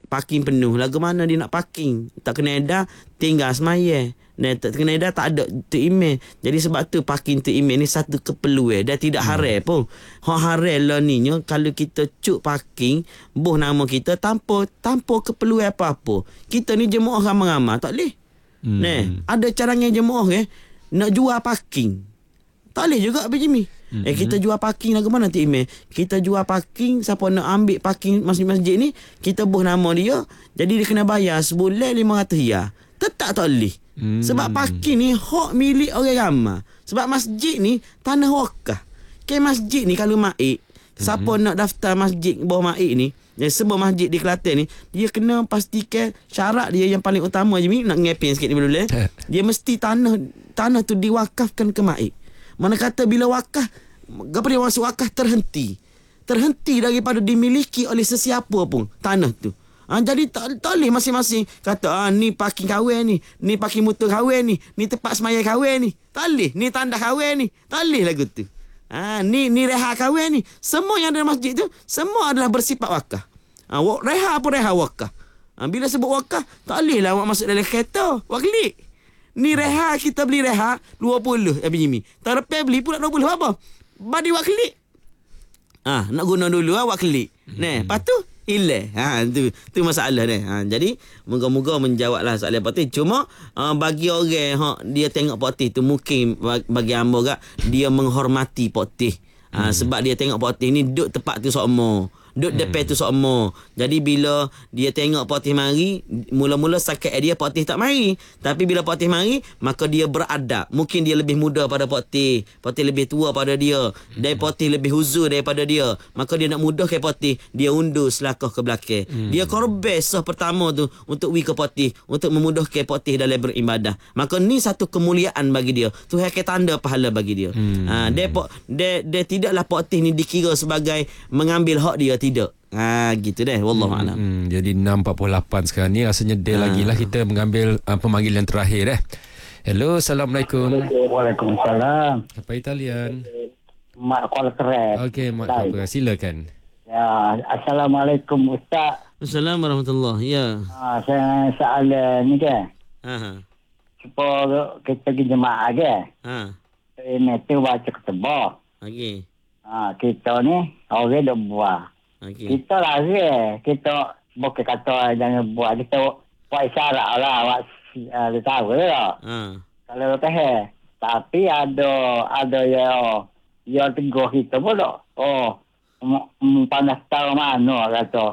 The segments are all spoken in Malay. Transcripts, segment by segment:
parking penuh. Lagu mana dia nak parking? Tak kena edar, tinggal semaya. Tak kena edar, tak ada tu email. Jadi sebab tu parking tu email ni satu keperluan. Dah tidak haram pun. Hak haram lah ni kalau kita cuk parking buh nama kita tanpa keperluan apa-apa. Kita ni jemaah ramai-ramai tak boleh. Ada carangan jemaah nak jual parking. Tak boleh juga Abang Jimmy. Kita jual parking lagu mana tu email. Kita jual parking, siapa nak ambil parking masjid ni, kita buh nama dia. Jadi dia kena bayar sebulan RM500. Tetap tak boleh. Sebab parking ni hak milik orang ramai. Sebab masjid ni tanah wakaf. Masjid ni kalau maik, siapa nak daftar masjid bawah maik ni, sebuah masjid di Kelantan ni, dia kena pastikan syarat dia yang paling utama je ni, nak ngepin sikit ni dulu. Dia mesti tanah tu diwakafkan ke maik. Mana kata bila wakaf, apa dia masuk wakaf terhenti daripada dimiliki oleh sesiapa pun tanah tu. Jadi tak boleh masing-masing kata ni parking kahwin ni parking motor kahwin ni tempat semaya kahwin ni. Tak boleh, ni tanda kahwin ni. Tak boleh lagu tu. Ni reha kahwin ni. Semua yang ada dalam masjid tu semua adalah bersifat wakaf. Reha apa reha wakaf. Bila sebut wakaf, tak boleh lah awak masuk dalam kereta. Awak klik. Ni reha, kita beli reha 20 Abang Jimmy. Tahun lepas beli pula 20 apa? Badi awak klik. Nak guna dulu awak klik. Lepas tu hilang. Tu masalah ni. Jadi moga-moga menjawablah soalan Pak Tih. Cuma bagi orang dia tengok Pak Tih tu, mungkin bagi hamba gak dia menghormati Pak Tih. Sebab dia tengok Pak Tih ni duduk tempat tu sokmo. Duduk depan tu sokmo. Jadi bila dia tengok Pak Tih mari, mula-mula sakit dia Pak Tih tak mari. Tapi bila Pak Tih mari, maka dia beradab. Mungkin dia lebih muda pada Pak Tih. Pak Tih lebih tua pada dia. Dan Pak Tih lebih huzur daripada dia. Maka dia nak mudahkan Pak Tih, dia undur selangkah ke belakang. Dia korban sah pertama tu untuk ke Pak Tih, untuk memudahkan Pak Tih dalam beribadah. Maka ni satu kemuliaan bagi dia. Tuhan akan tanda pahala bagi dia. Dia tidaklah Pak Tih ni dikira sebagai mengambil hak dia, tidak. Gitu deh, wallahu alam. Jadi 6.48 sekarang ni, rasanya dia lagi lah kita mengambil pemanggilan terakhir dah. Hello, Assalamualaikum. Waalaikumsalam. Apa Italian? Mak Kuala Keren. Okey, Mak apa? Silakan. Ya, Assalamualaikum Ustaz. Assalamualaikum warahmatullahi. Ya. Saya soalan ni kan. Supaya kita pergi jemaah kan. Ini tu baca ketebah. Okey. Kita ni orang dah buat. Kita lari, kita bukan kata jangan buat, kita buat isyarat lah, buat tahu lah. Kalau teh, tapi ada yang tegur kita pun tak. Panas tahu mana kata.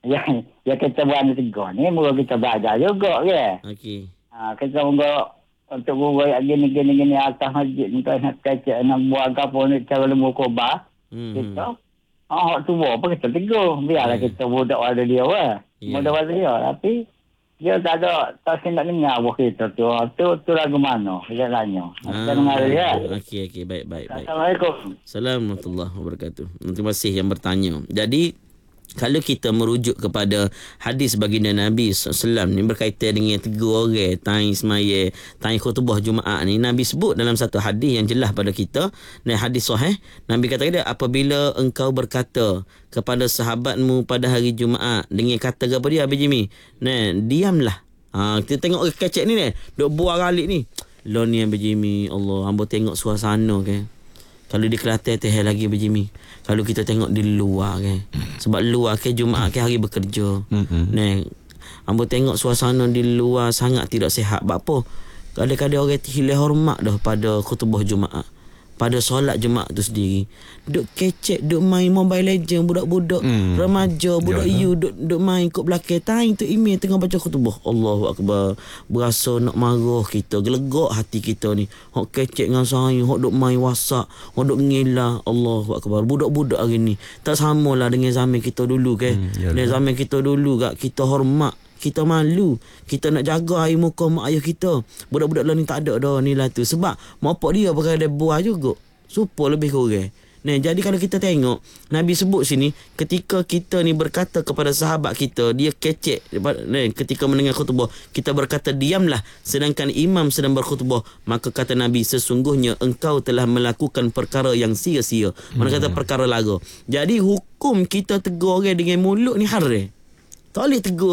Ya kita buat tegur ni, mula kita belajar juga ke. Okey. Kita mula untuk guru gini atas masjid ni, nak kecek, nak buat apa ni, cara lembu kubah. Kita tu apa kita tegur. Biarlah kita budak ada dia budak ada dia. Tapi dia tak nak dengar buah kita tu. Tu lagu mana dia tanya. Kita dengar dia. Okey, baik. Assalamualaikum. Assalamualaikum warahmatullahi wabarakatuh. Terima kasih yang bertanya. Jadi kalau kita merujuk kepada hadis baginda Nabi SAW ni berkaitan dengan 3 orang taing semaya, taing khutbah Jumaat ni, Nabi sebut dalam satu hadis yang jelas pada kita, dan hadis sahih. Nabi kata dia, apabila engkau berkata kepada sahabatmu pada hari Jumaat dengan kata apa dia Abang Jimmy, diamlah. Kita tengok orang kecek ni duk buah galik ni. Lo ni Abang Jimmy, Allah, hamba tengok suasana kan. Kalau di Kelantan teh lagi Abang Jimmy. Kalau kita tengok di luar kan. Sebab luar ke Jumaat ke hari bekerja. Hamba tengok suasana di luar sangat tidak sihat. Sebab apa? Kadang-kadang orang hilang hormat dah pada khutbah Jumaat, pada solat Jumaat tu sendiri. Duk kecek, duk main Mobile Legend, budak-budak remaja, budak duk main kat belakang. Taing tu email tengah baca khutbah. Allahu Akbar. Berasa nak marah kita, gelegak hati kita ni. Hok kecek dengan saya, hok duk main WhatsApp, hok duk ngilah. Allahu Akbar. Budak-budak hari ni tak samalah dengan zaman kita dulu kan. Dengan zaman kita dulu gak kita hormat, kita malu, kita nak jaga air muka mak ayah kita. Budak-budak lah ni tak ada dah nilai tu. Sebab mak pak dia pakai dia buah juga, supaya lebih kurang. Jadi kalau kita tengok Nabi sebut sini, ketika kita ni berkata kepada sahabat kita, dia kecek ketika mendengar khutbah, kita berkata diamlah, sedangkan imam sedang berkhutbah, maka kata Nabi, sesungguhnya engkau telah melakukan perkara yang sia-sia. Mana kata perkara lara. Jadi hukum kita tegur orang dengan mulut ni haram. Tak boleh tegur